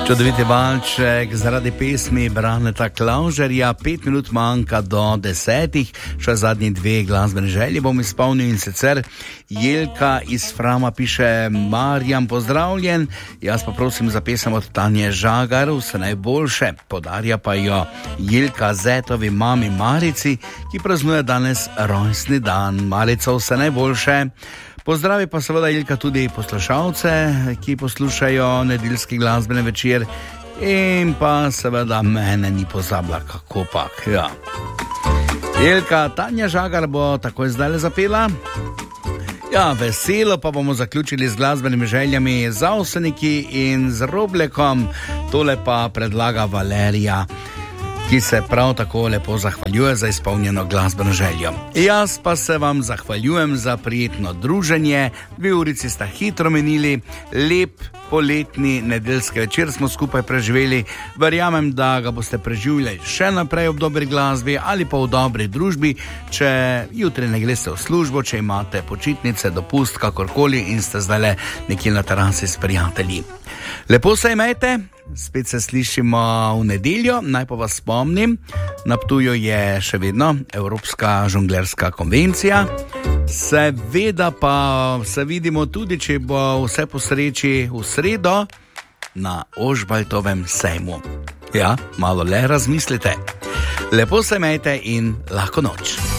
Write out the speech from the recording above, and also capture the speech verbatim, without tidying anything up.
Čudoviti valček zaradi pesmi Braneta Klaužerja, pet minut manjka do desetih, še zadnji dve glasbene želje bom izpolnil in sicer Jelka iz Frama piše: Marjan, pozdravljen, jaz pa prosim za pesem od Tanje Žagar, vse najboljše, podarja pa jo Jelka zetovi mami Marici, ki praznuje danes rojstni dan. Marica, vse najboljše. Pozdravi pa seveda Jelka tudi poslušalce, ki poslušajo nedeljski glasbeni večer, in pa seveda mene ni pozabila, kako pak, ja. Jelka, Tanja Žagar bo takoj zdaj zapela. Ja, veselo pa bomo zaključili z glasbenimi željami z Avseniki in z Roblekom, tole pa predlaga Valerija, ki se prav tako lepo zahvaljuje za izpolnjeno glasbeno željo. Jaz pa se vam zahvaljujem za prijetno druženje, dve urici sta hitro menili, lep poletni nedeljski večer smo skupaj preživeli, verjamem, da ga boste preživljali še naprej v dobri glasbi ali pa v dobri družbi, če jutri ne greste v službo, če imate počitnice, dopust, kakorkoli in ste zdaj nekje na terasi s prijatelji. Lepo se imejte, spet se slišimo v nedeljo. Naj pa vas spomnim, na Ptuju je še vedno Evropska žonglerska konvencija. Seveda pa se vidimo tudi, če bo vse po sreči, v sredo na Ožbaltovem sejmu. Ja, malo le razmislite. Lepo se imejte in lahko noč.